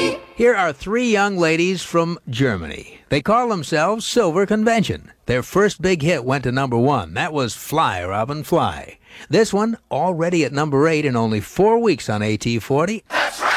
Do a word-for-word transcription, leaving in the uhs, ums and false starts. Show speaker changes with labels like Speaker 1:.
Speaker 1: forty. Here are three young ladies from Germany. They call themselves Silver Convention. Their first big hit went to number one. That was Fly, Robin, Fly. This one already at number eight in only four weeks on A T forty. That's right.